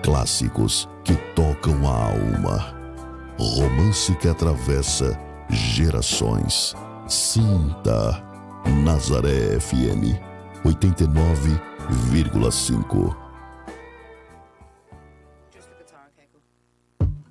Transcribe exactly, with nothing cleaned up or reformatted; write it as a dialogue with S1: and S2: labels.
S1: Clássicos que tocam a alma. Romance que atravessa gerações. Sinta Nazaré F M oitenta e nove vírgula cinco.